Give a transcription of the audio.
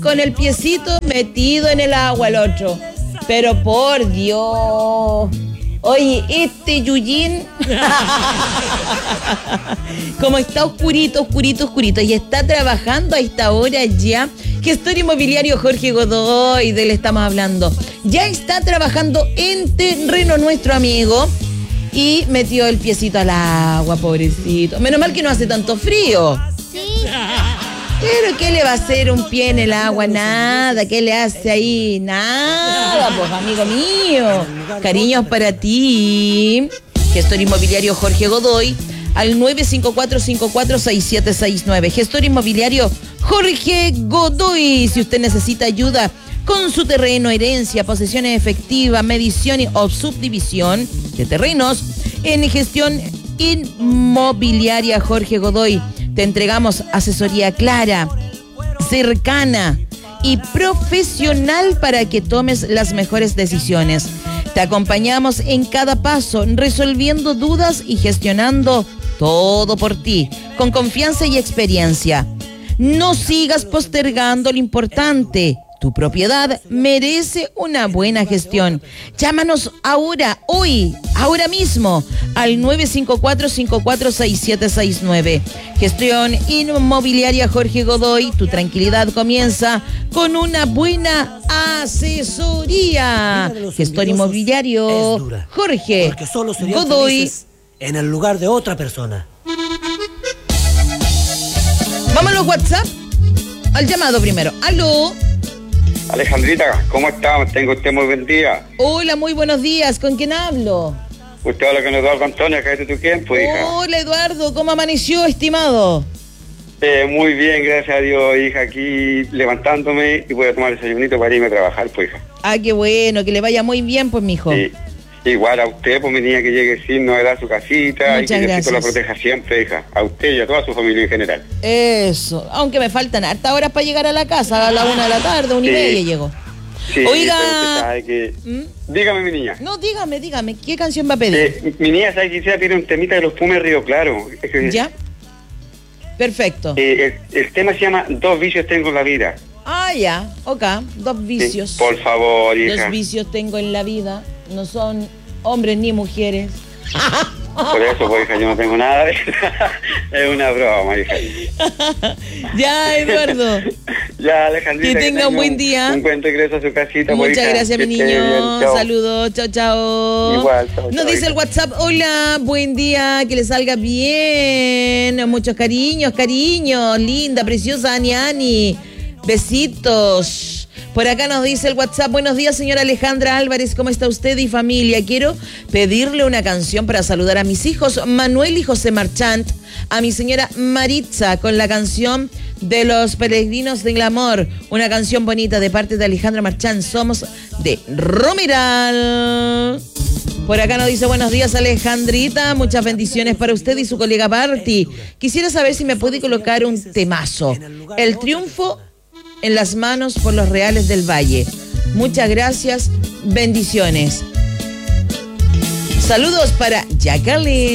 con el piecito metido en el agua el otro. Pero por Dios. Oye, este Yuyín, como está oscurito, y está trabajando a esta hora ya, gestor inmobiliario Jorge Godoy, de él estamos hablando, ya está trabajando en terreno nuestro amigo y metió el piecito al agua, pobrecito. Menos mal que no hace tanto frío. Sí. Pero ¿qué le va a hacer un pie en el agua? Nada. ¿Qué le hace ahí? Nada, pues, amigo mío. Cariños para ti. Gestor inmobiliario Jorge Godoy, al 954-546769. Gestor inmobiliario Jorge Godoy. Si usted necesita ayuda con su terreno, herencia, posesiones efectivas, medición o subdivisión de terrenos, en gestión inmobiliaria Jorge Godoy te entregamos asesoría clara, cercana y profesional para que tomes las mejores decisiones. Te acompañamos en cada paso, resolviendo dudas y gestionando todo por ti, con confianza y experiencia. No sigas postergando lo importante. Tu propiedad merece una buena gestión. Llámanos ahora mismo, al 954-546769. Gestión inmobiliaria Jorge Godoy. Tu tranquilidad comienza con una buena asesoría. Gestor inmobiliario Jorge Godoy. En el lugar de otra persona. Vamos a los WhatsApp. Al llamado primero. ¡Aló! Alejandrita, ¿cómo está? Tengo usted muy buen día. Hola, muy buenos días. ¿Con quién hablo? Usted habla con Eduardo Antonio, acá de tu tiempo, hija. Hola, Eduardo. ¿Cómo amaneció, estimado? Muy bien, gracias a Dios, hija. Aquí levantándome y voy a tomar el desayunito para irme a trabajar, pues, hija. Ah, qué bueno. Que le vaya muy bien, pues, mijo. Sí. Igual a usted, pues, mi niña, que llegue sin novedad a su casita. Muchas y que gracias. Diosito la proteja siempre, hija. A usted y a toda su familia en general. Eso. Aunque me faltan hartas horas para llegar a la casa. A la 1 de la tarde, 1:30 llego. Sí, Oiga. pero usted sabe que... Dígame, mi niña. No, dígame. ¿Qué canción va a pedir? Mi niña, ¿sabe que quisiera pedir un temita de los Pumes Río Claro? ¿Ya? Perfecto. El tema se llama Dos vicios tengo en la vida. Ah, ya. Ok. Dos vicios. Sí, por favor, hija. Dos vicios tengo en la vida. No son hombres ni mujeres. Por eso, pues, hija, yo no tengo nada de eso. Es una broma, hija. Ya, Eduardo. Ya, Alejandrita. Que tenga un buen día. Un buen regreso a su casita. Muchas hija. gracias, mi niño. Saludos. Chao. Igual, chao. Nos dice el WhatsApp: hola, buen día, que le salga bien. Muchos cariños. Linda, preciosa Ani. Besitos. Por acá nos dice el WhatsApp: buenos días, señora Alejandra Álvarez, ¿cómo está usted y familia? Quiero pedirle una canción para saludar a mis hijos Manuel y José Marchant, a mi señora Maritza, con la canción de los Peregrinos del Amor, una canción bonita de parte de Alejandra Marchant. Somos de Romeral. Por acá nos dice: buenos días, Alejandrita, muchas bendiciones para usted y su colega Party. Quisiera saber si me puede colocar un temazo, El triunfo en las manos por los Reales del Valle. Muchas gracias, bendiciones. Saludos para Jacqueline.